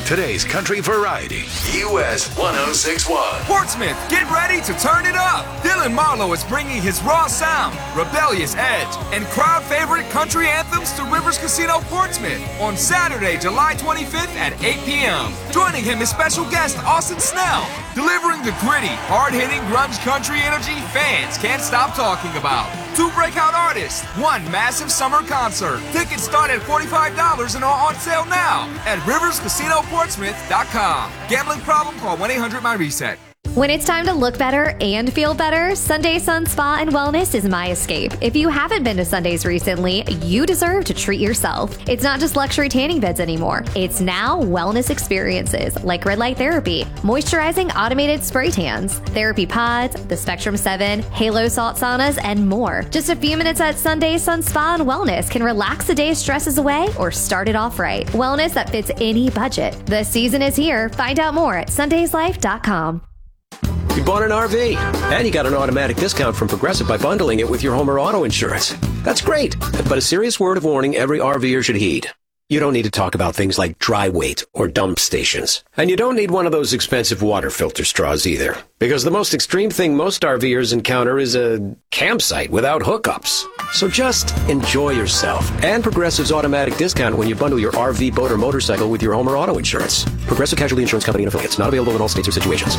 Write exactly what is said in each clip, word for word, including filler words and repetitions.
Today's country variety, U S one oh six point one. Portsmouth, get ready to turn it up. Dylan Marlowe is bringing his raw sound, rebellious edge, and crowd favorite country anthems to Rivers Casino Portsmouth on Saturday, July twenty-fifth at eight p.m. Joining him is special guest Austin Snell, delivering the gritty, hard-hitting grunge country energy fans can't stop talking about. Two breakout artists, one massive summer concert. Tickets start at forty-five dollars and are on sale now at rivers casino portsmouth dot com. Gambling problem? Call one eight hundred my reset. When it's time to look better and feel better, Sunday Sun Spa and Wellness is my escape. If you haven't been to Sundays recently, you deserve to treat yourself. It's not just luxury tanning beds anymore. It's now wellness experiences like red light therapy, moisturizing automated spray tans, therapy pods, the Spectrum seven, Halo salt saunas, and more. Just a few minutes at Sunday Sun Spa and Wellness can relax the day's stresses away or start it off right. Wellness that fits any budget. The season is here. Find out more at sundays life dot com. You bought an R V, and you got an automatic discount from Progressive by bundling it with your home or auto insurance. That's great, but a serious word of warning every RVer should heed. You don't need to talk about things like dry weight or dump stations. And you don't need one of those expensive water filter straws either, because the most extreme thing most RVers encounter is a campsite without hookups. So just enjoy yourself and Progressive's automatic discount when you bundle your R V, boat, or motorcycle with your home or auto insurance. Progressive Casualty Insurance Company and affiliates. Not available in all states or situations.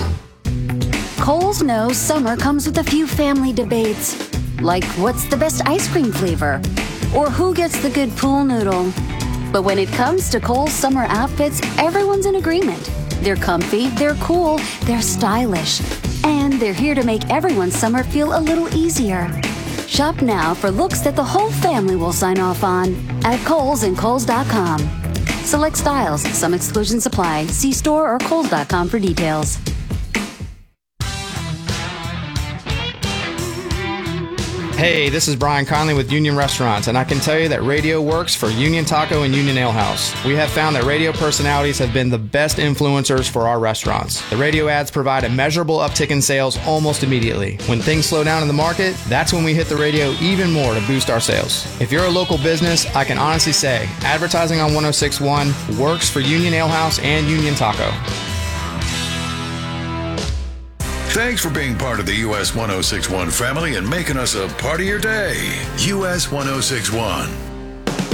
Kohl's knows summer comes with a few family debates, like what's the best ice cream flavor, or who gets the good pool noodle. But when it comes to Kohl's summer outfits, everyone's in agreement. They're comfy, they're cool, they're stylish, and they're here to make everyone's summer feel a little easier. Shop now for looks that the whole family will sign off on at Kohl's and Kohl's dot com. Select styles, some exclusions apply. See store or Kohl's dot com for details. Hey, this is Brian Conley with Union Restaurants, and I can tell you that radio works for Union Taco and Union Ale House. We have found that radio personalities have been the best influencers for our restaurants. The radio ads provide a measurable uptick in sales almost immediately. When things slow down in the market, that's when we hit the radio even more to boost our sales. If you're a local business, I can honestly say advertising on one oh six point one works for Union Ale House and Union Taco. Thanks for being part of the U S one oh six point one family and making us a part of your day. U S one oh six point one.